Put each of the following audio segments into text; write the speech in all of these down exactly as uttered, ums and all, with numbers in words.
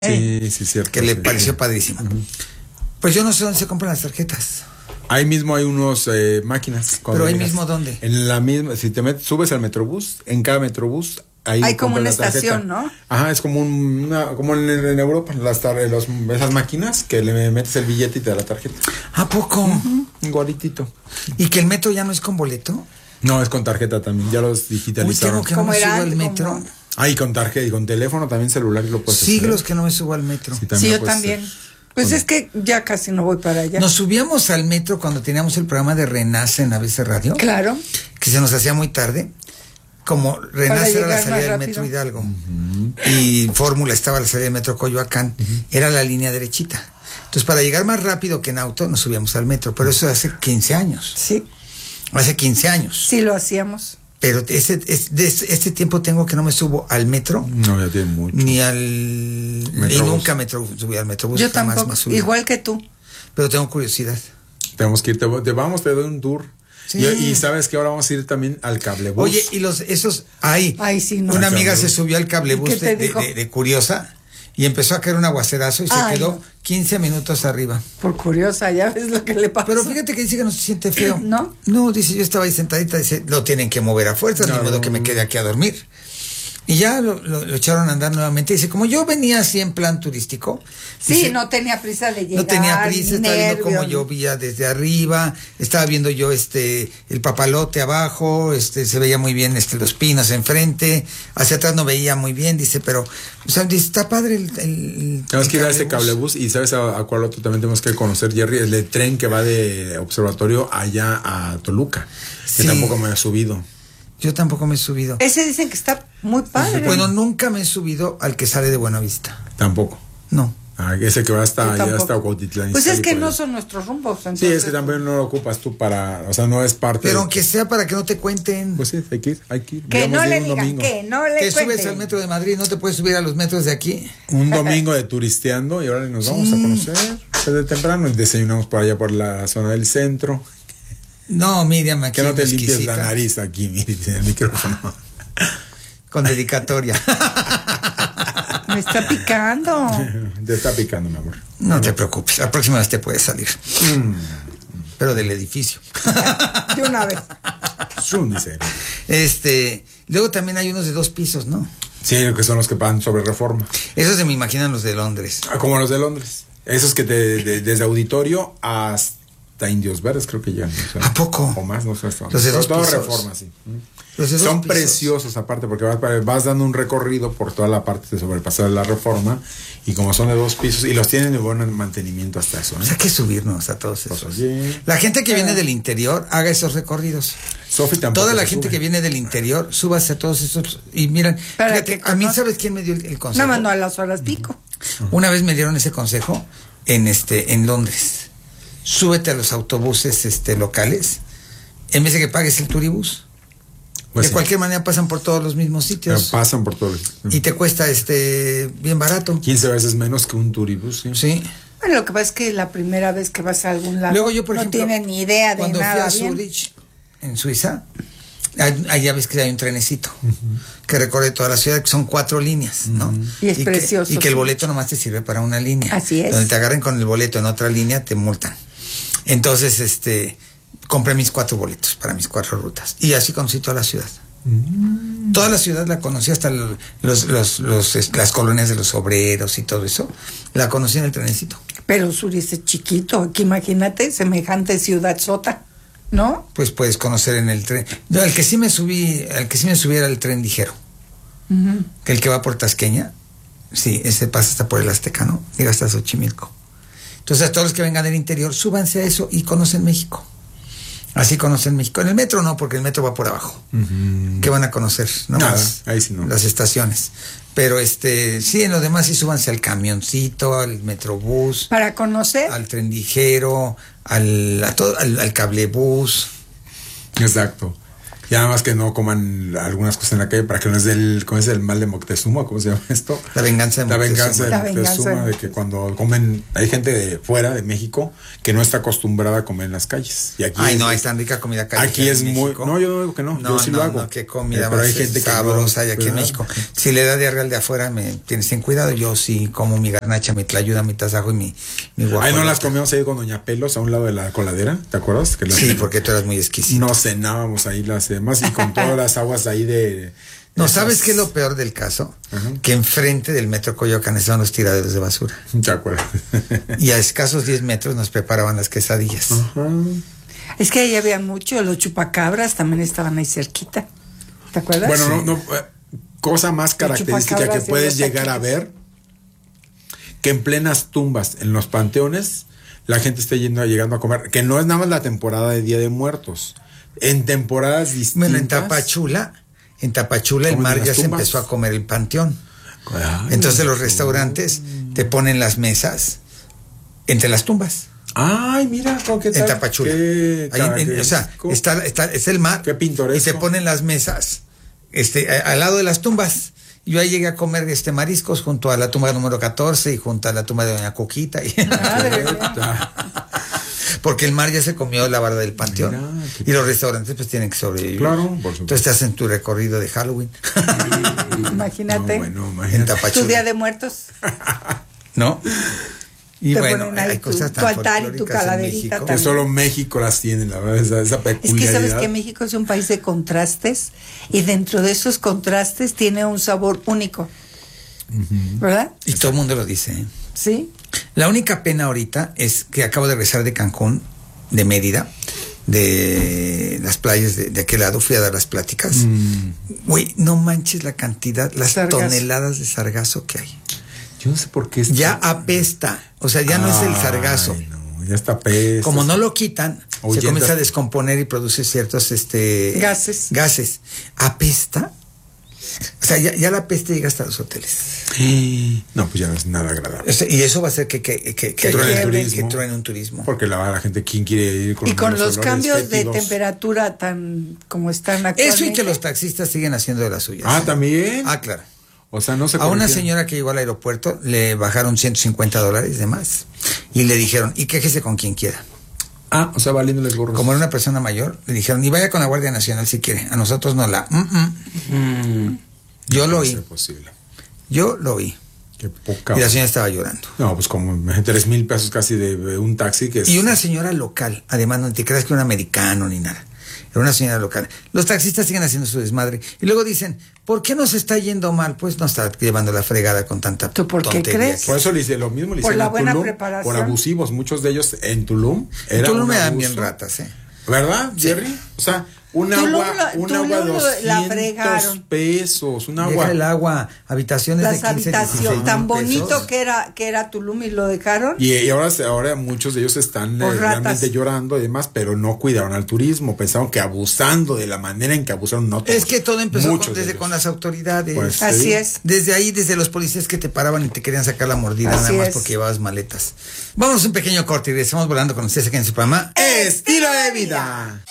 Sí, sí, cierto. Que le sí, pareció sí. padrísimo. Uh-huh. Pues yo no sé dónde se compran las tarjetas. Ahí mismo hay unos eh, máquinas. Pero ahí llegas. mismo, ¿dónde? En la misma, si te metes, subes al Metrobús, en cada Metrobús ahí hay como una la tarjeta. estación, ¿no? Ajá, es como un, una, como en, en Europa, las tar, los, esas máquinas que le metes el billete y te da la tarjeta. ¿A poco? Uh-huh. Igualitito. ¿Y que el metro ya no es con boleto? No, es con tarjeta también, ya los digitalizaron. Uy, tengo que no me subo al metro. Como... Ah, y con tarjeta y con teléfono también celular lo puedes Siglos hacer. que no me subo al metro. Sí, sí yo puedes también. hacer. Pues Bueno. es que ya casi no voy para allá. Nos subíamos al metro cuando teníamos el programa de Renace en A B C Radio. Claro. Que se nos hacía muy tarde. Como Renace era la salida del Metro Hidalgo. Uh-huh. Y Fórmula estaba la salida del Metro Coyoacán. Uh-huh. Era la línea derechita. Entonces, para llegar más rápido que en auto, nos subíamos al metro. Pero eso hace quince años. Sí. Hace quince años. Sí, lo hacíamos. Pero ese, es, de este tiempo tengo que no me subo al metro. No, ya tiene mucho. Ni al... Metrobús. Y nunca me subí al Metrobús. Yo tampoco, igual que tú. Pero tengo curiosidad. Tenemos que ir, te, te vamos, te doy un tour. Sí. Y, y sabes que ahora vamos a ir también al cablebús. Oye, y los, esos, ahí, Ay, sí, no. una amiga se subió al cablebús de, de, de, de curiosa y empezó a caer un aguacerazo y se Ay, quedó no. quince minutos arriba. Por curiosa, ya ves lo que le pasa. Pero fíjate que dice que no se siente feo. ¿No? No, dice, yo estaba ahí sentadita, dice, lo tienen que mover a fuerza, no, ni modo no. que me quede aquí a dormir. Y ya lo, lo, lo echaron a andar nuevamente. Dice, como yo venía así en plan turístico. Sí, dice, no tenía prisa de llegar. No tenía prisa, estaba nervio. viendo cómo llovía desde arriba, estaba viendo yo este el papalote abajo, este se veía muy bien este los pinos enfrente, hacia atrás no veía muy bien, dice, pero o sea, dice, está padre el, el Tenemos que ir a ese cablebús y sabes a, a cuál otro también tenemos que conocer, Jerry, el de tren que va de Observatorio allá a Toluca, sí. que tampoco me he subido. Yo tampoco me he subido. Ese dicen que está muy padre. Bueno, nunca me he subido al que sale de Buenavista. Tampoco. No. Ah, ese que va hasta allá hasta Cuautitlán. Pues es que no son nuestros rumbos. Entonces... Sí, es que también no lo ocupas tú para, o sea, no es parte. Pero de... aunque sea para que no te cuenten. Pues sí, hay que ir, hay que ir. Que no le digan, domingo. que no le Te cuenten. subes al metro de Madrid, no te puedes subir a los metros de aquí. Un domingo de turisteando y ahora nos vamos sí. a conocer desde temprano y desayunamos por allá por la zona del centro. No, Miriam, aquí que no te exquisita. limpies la nariz aquí, Miriam, en el micrófono. Con dedicatoria. Me está picando. Te está picando, mi amor. No te preocupes, la próxima vez te puedes salir. Mm. Pero del edificio. De una vez. Este, luego también hay unos de dos pisos, ¿no? Sí, que son los que van sobre Reforma. Esos se me imaginan los de Londres. Ah, como los de Londres. Esos que te, de, desde Auditorio hasta Indios Verdes creo que llegan. O sea, ¿A poco? O más, no sé. Los de dos todo pisos. Reforma, sí. Los de dos son pisos. preciosos aparte porque vas, vas dando un recorrido por toda la parte de sobrepasar la Reforma y como son de dos pisos y los tienen de buen mantenimiento hasta eso. ¿eh? O sea, hay que subirnos a todos esos. Pues, oye, la gente que ah. viene del interior haga esos recorridos. Sofi tampoco. Toda la gente sube. que viene del interior, súbase a todos esos y miren, fíjate, a mí sabes quién me dio el, el consejo. No mandó a las horas pico. Uh-huh. Una vez me dieron ese consejo en este en Londres. Súbete a los autobuses este locales en vez de que pagues el turibús. Pues de sí. cualquier manera pasan por todos los mismos sitios. Pero pasan por todos. Y te cuesta este bien barato. quince veces menos que un turibús, sí. Sí. Bueno, lo que pasa es que la primera vez que vas a algún lado Luego yo, por no ejemplo, tienen ni idea de cuando nada. Cuando fui a bien. Zurich, en Suiza, allá ves que hay un trenecito uh-huh. que recorre toda la ciudad, que son cuatro líneas, ¿no? Uh-huh. Y es y precioso. Que, y que el boleto nomás te sirve para una línea. Así es. Donde te agarren con el boleto en otra línea, te multan. Entonces, este, compré mis cuatro boletos para mis cuatro rutas. Y así conocí toda la ciudad. Mm. Toda la ciudad la conocí, hasta los, los, los, los, las colonias de los obreros y todo eso. La conocí en el trenecito. Pero Zurich es chiquito, aquí imagínate, semejante ciudad sota, ¿no? Pues puedes conocer en el tren. No, el que sí me subí, el que sí me subí era el tren ligero. Uh-huh. Que el que va por Tasqueña, sí, ese pasa hasta por el Azteca, ¿no? Llega hasta Xochimilco. Entonces, a todos los que vengan del interior, súbanse a eso y conocen México. Así conocen México. En el metro no, porque el metro va por abajo. Uh-huh. ¿Qué van a conocer? No Nada, más ahí sí no. Las estaciones. Pero este, sí, en lo demás sí súbanse al camioncito, al metrobús. Para conocer. Al tren ligero, al, a todo, al, al cablebús. Exacto. Y nada más que no coman algunas cosas en la calle para que no es del, ¿cómo es el mal de Moctezuma? ¿Cómo se llama esto? La venganza de La Moctezuma. venganza de La Moctezuma, venganza. de que cuando comen, hay gente de fuera de México que no está acostumbrada a comer en las calles. Y aquí Ay, es, no, hay tan rica comida callejera aquí es en muy, México. no, yo no digo que no, No, yo sí no, lo hago. no, qué comida Eh, pero más hay gente que sabrosa no, hay aquí en ¿verdad? México. Si le da diarrea al de afuera, me tienes ten cuidado. Yo sí como mi garnacha, mi tlayuda, mi tasajo y mi, mi guajolota. Ahí no las comíamos ahí con Doña Pelos a un lado de la coladera, ¿te acuerdas? Que las- Sí, porque tú eras muy exquisito. nos cenábamos ahí las demás y con todas las aguas ahí de... No, esas- ¿sabes qué es lo peor del caso? Ajá. Que enfrente del metro Coyoacán estaban los tiraderos de basura. ¿Te acuerdas? Y a escasos diez metros nos preparaban las quesadillas. Ajá. Es que ahí había mucho, los chupacabras también estaban ahí cerquita. ¿Te acuerdas? Bueno, Sí. no, no, eh, cosa más característica que chupacabras de puedes los llegar a taquitos. ver, que en plenas tumbas, en los panteones, la gente esté yendo, llegando a comer, que no es nada más la temporada de Día de Muertos. En temporadas distintas. Bueno, en Tapachula, en Tapachula el ¿Cómo en mar las ya se tumbas? empezó a comer el panteón. Ay, Entonces los no. restaurantes te ponen las mesas entre las tumbas. Ay, mira, ¿cómo que En tal? Tapachula. Qué Ahí en- en- o sea, característico. está, está, es el mar. Qué pintoresco. Y te ponen las mesas este, a- al lado de las tumbas. Yo ahí llegué a comer este mariscos junto a la tumba número catorce y junto a la tumba de Doña Coquita. Y- Madre mía. Ah, porque el mar ya se comió la barda del panteón. Mira, qué- Y los restaurantes pues tienen que sobrevivir. Claro, por supuesto. Entonces estás en tu recorrido de Halloween. Imagínate. No, bueno, en imagínate. Tapachula. Tu Día de Muertos. ¿No? Y Te bueno, ponen ahí hay tu- cosas tu tan altar y tu folclóricas en calaverita México. Que también. solo México las tiene, la verdad, esa, esa Es que peculiaridad. sabes que México es un país de contrastes y dentro de esos contrastes tiene un sabor único. ¿Verdad? Y todo el mundo lo dice. ¿eh? Sí. La única pena ahorita es que acabo de regresar de Cancún, de Mérida, de las playas de, de aquel lado, fui a dar las pláticas. Mm. Güey, no manches la cantidad, las Sargazo. toneladas de sargazo que hay. Yo no sé por qué. Ya apesta, o sea, ya no es el sargazo. Ay, no, ya está pez. Como no lo quitan, Ahuyenta. se comienza a descomponer y produce ciertos este Gases. gases. Apesta. O sea, ya, ya la peste llega hasta los hoteles. No, pues ya no es nada agradable. O sea, y eso va a hacer que, que, que, que, Que haya- truene el turismo. que truene un turismo. Porque la, la gente, ¿quién quiere ir con Y con los olores cambios de fétidos? temperatura tan como están actualmente. Eso y que los taxistas siguen haciendo de las suyas. Ah, ¿eh? también. Ah, claro. O sea, no se A una corrigieron. señora que llegó al aeropuerto le bajaron ciento cincuenta dólares de más. Y le dijeron, y quéjese con quien quiera. Ah, o sea, valiéndoles gorros. Como era una persona mayor, le dijeron, y vaya con la Guardia Nacional si quiere. A nosotros no la... Mm, mm. Mm. Yo lo No oí. puede ser posible. Yo lo oí. Qué poca. Y la señora estaba llorando. No, pues como tres mil pesos casi de, de un taxi que es. Y una señora local, además no te creas que era un americano ni nada. Era una señora local. Los taxistas siguen haciendo su desmadre. Y luego dicen, ¿por qué nos está yendo mal? Pues no está llevando la fregada con tanta ¿Tú por qué tontería crees? que- Por eso le hice lo mismo, le Por hicieron la a buena Tulum, preparación. por abusivos, muchos de ellos en Tulum. Era Tulum un me dan abuso. bien ratas, ¿eh? ¿Verdad, Jerry? O sea, un Tulum agua, la- un Tulum agua lo- doscientos la fregaron. pesos, un Deja agua. el agua, habitaciones Las de quince, habitaciones, dieciséis tan mil bonito pesos. que era, que era Tulum y lo dejaron. Y, y ahora, ahora muchos de ellos están eh, Por ratas. realmente llorando y demás, pero no cuidaron al turismo. Pensaron que abusando de la manera en que abusaron, no todos, Es que todo empezó muchos con- de desde ellos. con las autoridades. Pues, te Así digo. es. Desde ahí, desde los policías que te paraban y te querían sacar la mordida, Así nada más es. porque llevabas maletas. Vamos a un pequeño corte y regresamos volando con ustedes aquí en su programa. Estilo de vida.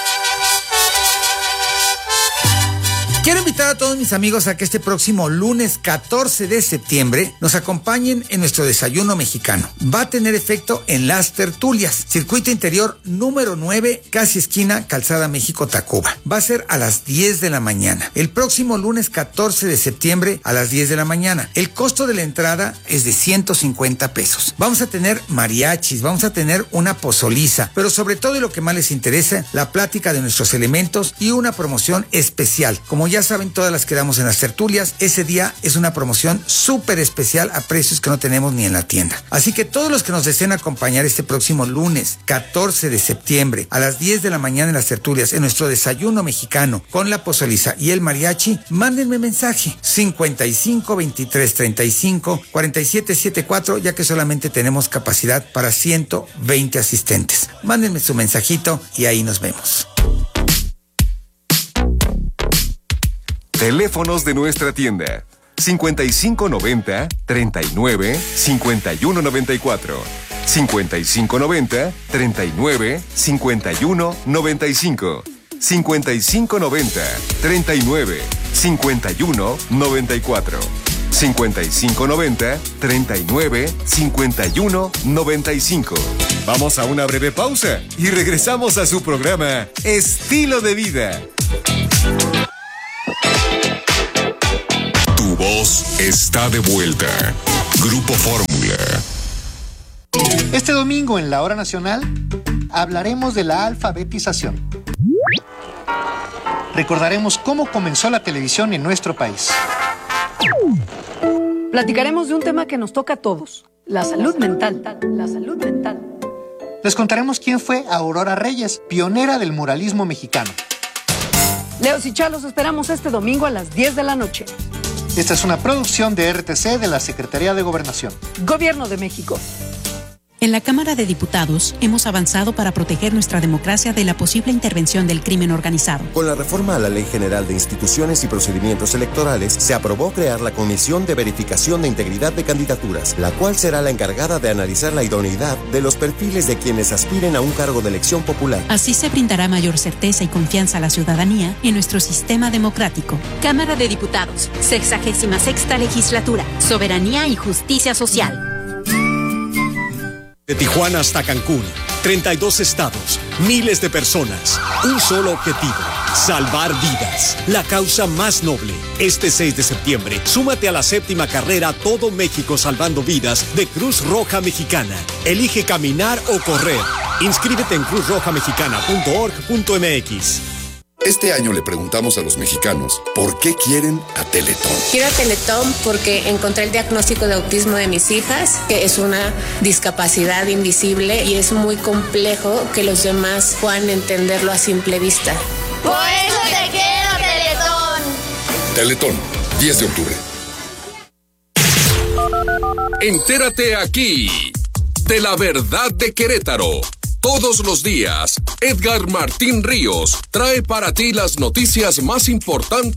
Quiero invitar a todos mis amigos a que este próximo lunes catorce de septiembre nos acompañen en nuestro desayuno mexicano. Va a tener efecto en Las Tertulias, circuito interior número nueve, casi esquina Calzada México-Tacuba. Va a ser a las diez de la mañana. El próximo lunes catorce de septiembre a las diez de la mañana. El costo de la entrada es de ciento cincuenta pesos. Vamos a tener mariachis, vamos a tener una pozoliza, pero sobre todo y lo que más les interesa, la plática de nuestros elementos y una promoción especial. Como ya saben, todas las que damos en las tertulias, ese día es una promoción súper especial a precios que no tenemos ni en la tienda. Así que todos los que nos deseen acompañar este próximo lunes catorce de septiembre a las diez de la mañana en las tertulias, en nuestro desayuno mexicano con la pozoliza y el mariachi, mándenme mensaje cincuenta y cinco veintitrés treinta y cinco cuarenta y siete setenta y cuatro, ya que solamente tenemos capacidad para ciento veinte asistentes. Mándenme su mensajito y ahí nos vemos. Teléfonos de nuestra tienda: cincuenta y cinco noventa, treinta y nueve, cincuenta y uno noventa y cuatro, cincuenta y cinco noventa, treinta y nueve, cincuenta y uno noventa y cinco. cincuenta y cinco noventa, treinta y nueve, cincuenta y uno, noventa y cuatro. cincuenta y cinco noventa, treinta y nueve, cincuenta y uno, noventa y cinco. Vamos a una breve pausa y regresamos a su programa Estilo de Vida. Tu voz está de vuelta. Grupo Fórmula. Este domingo en la Hora Nacional hablaremos de la alfabetización. Recordaremos cómo comenzó la televisión en nuestro país. Platicaremos de un tema que nos toca a todos, la salud mental. La salud mental. Les contaremos quién fue Aurora Reyes, pionera del muralismo mexicano. Leos y Chá, los esperamos este domingo a las diez de la noche. Esta es una producción de R T C de la Secretaría de Gobernación. Gobierno de México. En la Cámara de Diputados hemos avanzado para proteger nuestra democracia de la posible intervención del crimen organizado. Con la reforma a la Ley General de Instituciones y Procedimientos Electorales, se aprobó crear la Comisión de Verificación de Integridad de Candidaturas, la cual será la encargada de analizar la idoneidad de los perfiles de quienes aspiren a un cargo de elección popular. Así se brindará mayor certeza y confianza a la ciudadanía en nuestro sistema democrático. Cámara de Diputados, sexagésima sexta legislatura, soberanía y justicia social. De Tijuana hasta Cancún, treinta y dos estados, miles de personas, un solo objetivo, salvar vidas, la causa más noble. Este seis de septiembre, súmate a la séptima carrera Todo México Salvando Vidas de Cruz Roja Mexicana. Elige caminar o correr. Inscríbete en cruz roja mexicana punto org punto m x. Este año le preguntamos a los mexicanos por qué quieren a Teletón. Quiero a Teletón porque encontré el diagnóstico de autismo de mis hijas, que es una discapacidad invisible y es muy complejo que los demás puedan entenderlo a simple vista. ¡Por eso te quiero, Teletón! Teletón, diez de octubre. Entérate aquí de la verdad de Querétaro. Todos los días, Edgar Martín Ríos trae para ti las noticias más importantes